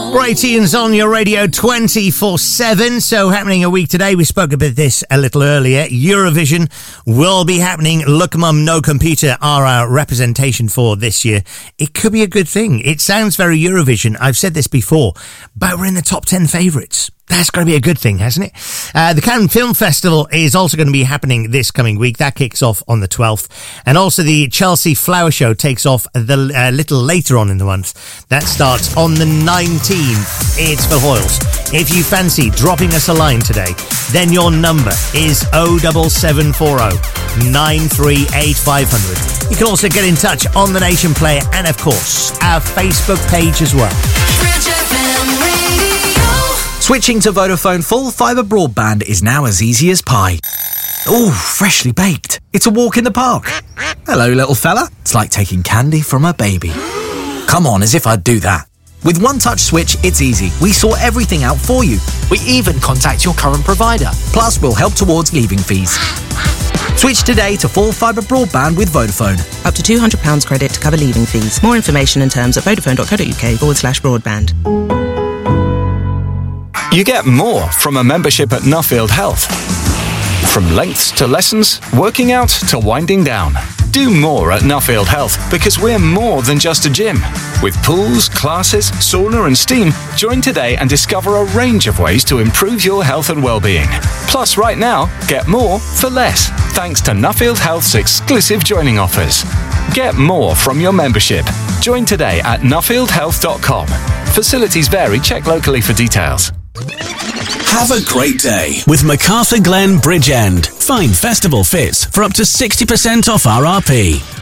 Bray Tunes on your radio 24/7. So happening a week today. We spoke about this a little earlier. Eurovision will be happening. Look Mum, No Computer are our representation for this year. It could be a good thing. It sounds very Eurovision. I've said this before, but we're in the top 10 favourites. That's going to be a good thing, hasn't it? The Cannes Film Festival is also going to be happening this coming week. That kicks off on the 12th. And also the Chelsea Flower Show takes off a little later on in the month. That starts on the 19th. It's for Hoyles. If you fancy dropping us a line today, then your number is 07740 938 500. You can also get in touch on the Nation Player and, of course, our Facebook page as well. Switching to Vodafone full fibre broadband is now as easy as pie. Ooh, freshly baked. It's a walk in the park. Hello, little fella. It's like taking candy from a baby. Come on, as if I'd do that. With One Touch Switch, it's easy. We sort everything out for you. We even contact your current provider. Plus, we'll help towards leaving fees. Switch today to full fibre broadband with Vodafone. Up to £200 credit to cover leaving fees. More information and terms at vodafone.co.uk/broadband. You get more from a membership at Nuffield Health. From lengths to lessons, working out to winding down. Do more at Nuffield Health because we're more than just a gym. With pools, classes, sauna and steam, join today and discover a range of ways to improve your health and well-being. Plus, right now, get more for less, thanks to Nuffield Health's exclusive joining offers. Get more from your membership. Join today at nuffieldhealth.com. Facilities vary. Check locally for details. Have a great day with MacArthur Glen Bridgend. Find festival fits for up to 60% off RRP.